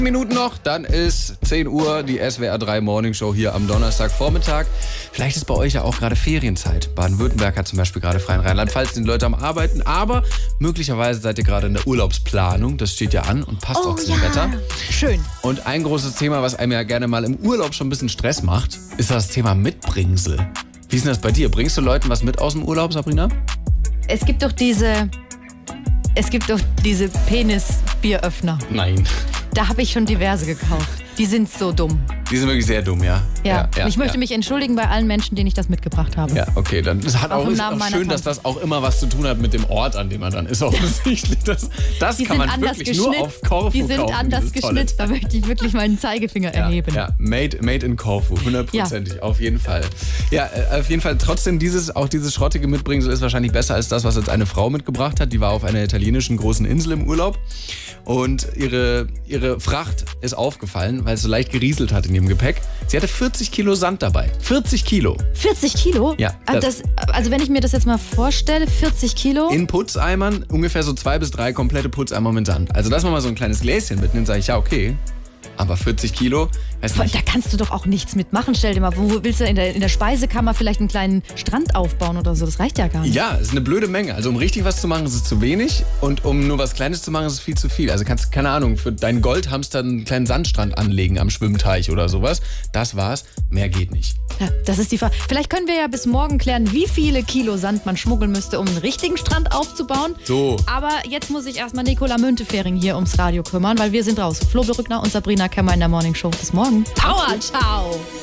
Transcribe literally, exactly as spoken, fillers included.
Minuten noch, dann ist zehn Uhr die S W R drei Morning Show hier am Donnerstagvormittag. Vielleicht ist bei euch ja auch gerade Ferienzeit. Baden-Württemberg hat zum Beispiel gerade frei in Rheinland-Pfalz, sind Leute am Arbeiten, aber möglicherweise seid ihr gerade in der Urlaubsplanung. Das steht ja an und passt Oh auch zum ja, Wetter. schön. Und ein großes Thema, was einem ja gerne mal im Urlaub schon ein bisschen Stress macht, ist das Thema Mitbringsel. Wie ist denn das bei dir? Bringst du Leuten was mit aus dem Urlaub, Sabrina? Es gibt doch diese, es gibt doch diese Penis-Bieröffner. Nein. Da habe ich schon diverse gekauft. Die sind so dumm. Die sind wirklich sehr dumm, ja. Ja, ja ich möchte ja. mich entschuldigen bei allen Menschen, denen ich das mitgebracht habe. Ja, okay, dann es hat Auch auch, im ist Namen auch meiner schön, dass Tante. das auch immer was zu tun hat mit dem Ort, an dem man dann ist, offensichtlich. Das, das Die kann sind man anders wirklich nur geschnitzt. auf Korfu Die sind kaufen, anders dieses Tolle. geschnitzt. Da möchte ich wirklich meinen Zeigefinger Ja, erheben. ja, made, made in Korfu, hundertprozentig, ja. Auf jeden Fall. Ja, äh, auf jeden Fall trotzdem dieses, auch dieses schrottige Mitbringsel ist wahrscheinlich besser als das, was jetzt eine Frau mitgebracht hat. Die war auf einer italienischen großen Insel im Urlaub und ihre, ihre Fracht ist aufgefallen, weil es so leicht gerieselt hat in ihrem Gepäck. Sie hatte vierzig Kilo Sand dabei. vierzig Kilo. vierzig Kilo? Ja. Aber das, also wenn ich mir das jetzt mal vorstelle, vierzig Kilo. In Putzeimern ungefähr so zwei bis drei komplette Putzeimer mit Sand. Also dass man mal so ein kleines Gläschen mitnimmt, sage ich, ja okay. Aber vierzig Kilo, weiß Voll, nicht. da kannst du doch auch nichts mitmachen. Stell dir mal, wo willst du in der, in der Speisekammer vielleicht einen kleinen Strand aufbauen oder so? Das reicht ja gar nicht. Ja, es ist eine blöde Menge. Also um richtig was zu machen, ist es zu wenig. Und um nur was Kleines zu machen, ist es viel zu viel. Also kannst, keine Ahnung, für deinen Goldhamster einen kleinen Sandstrand anlegen am Schwimmteich oder sowas. Das war's. Mehr geht nicht. Ja, das ist die Frage. Vielleicht können wir ja bis morgen klären, wie viele Kilo Sand man schmuggeln müsste, um einen richtigen Strand aufzubauen. So. Aber jetzt muss ich erstmal Nicola Müntefering hier ums Radio kümmern, weil wir sind raus. Flo Berückner und Sabrina Kemmer in der Morning Show. Bis morgen. Power, ciao.